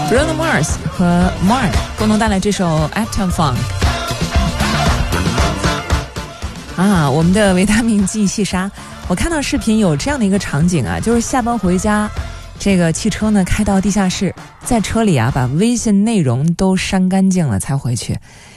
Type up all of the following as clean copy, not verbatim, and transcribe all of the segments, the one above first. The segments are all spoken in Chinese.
Bruno Mars 和 Mark 共同带来这首 Uptown Funk。我们的维他命 G 细沙，我看到视频有这样的一个场景啊，就是下班回家，这个汽车呢开到地下室，在车里把微信内容都删干净了才回去。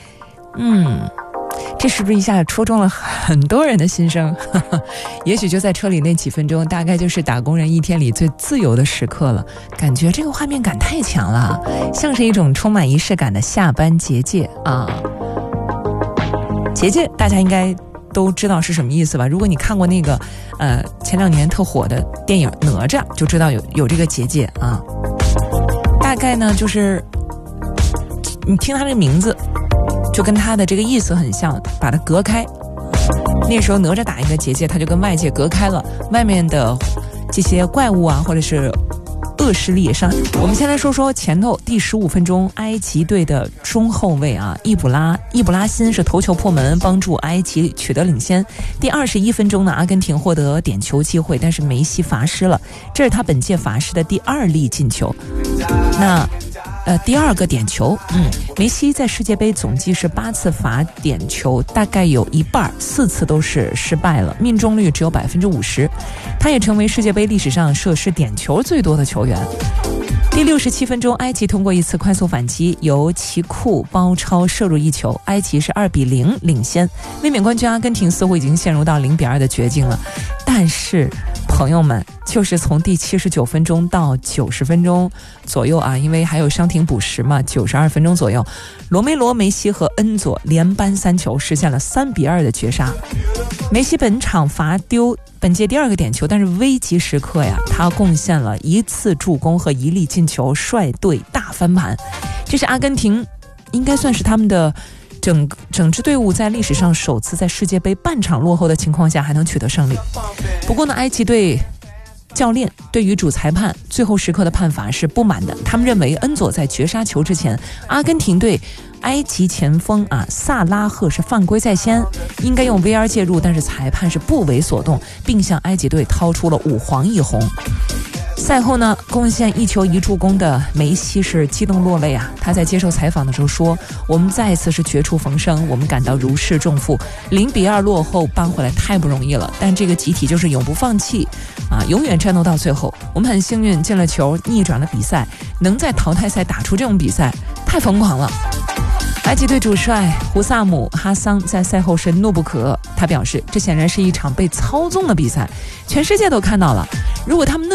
这是不是一下戳中了很多人的心声？也许就在车里那几分钟，大概就是打工人一天里最自由的时刻了。感觉这个画面感太强了，像是一种充满仪式感的下班结界啊！结界大家应该都知道是什么意思吧？如果你看过那个前2年特火的电影《哪吒》，就知道有这个结界啊。大概呢就是你听它这个名字，就跟它的这个意思很像，把它隔开。那时候哪吒打一个结界，它就跟外界隔开了，外面的这些怪物啊，或者是恶势力上。我们先来说说前头第15分钟，埃及队的中后卫伊布拉辛是头球破门，帮助埃及取得领先。第21分钟呢，阿根廷获得点球机会，但是梅西罚失了，这是他本届罚失的第2粒进球。那第2个点球，梅西在世界杯总计是8次罚点球，大概有一半4次都是失败了，命中率只有50%。他也成为世界杯历史上射失点球最多的球员。第67分钟，埃及通过一次快速反击，由奇库包抄射入一球，埃及是2-0领先。卫冕冠军阿根廷似乎已经陷入到0-2的绝境了，但是朋友们，就是从第79分钟到90分钟左右因为还有伤停补时嘛，92分钟左右，罗梅罗、梅西和恩佐连扳3球，实现了3-2的绝杀。梅西本场罚丢本届第2个点球，但是危急时刻他贡献了1次助攻和1粒进球，率队大翻盘。这是阿根廷应该算是他们的整支队伍在历史上首次在世界杯半场落后的情况下还能取得胜利。不过呢，埃及队教练对于主裁判最后时刻的判罚是不满的，他们认为恩佐在绝杀球之前，阿根廷队埃及前锋萨拉赫是犯规在先，应该用 VR 介入，但是裁判是不为所动，并向埃及队掏出了5黄1红。赛后呢，贡献1球1助攻的梅西是激动落泪他在接受采访的时候说，我们再一次是绝处逢生，我们感到如释重负，0-2落后扳回来太不容易了，但这个集体就是永不放弃永远战斗到最后。我们很幸运进了球，逆转了比赛，能在淘汰赛打出这种比赛太疯狂了。埃及队主帅胡萨姆·哈桑在赛后是怒不可遏，他表示这显然是一场被操纵的比赛，全世界都看到了，如果他们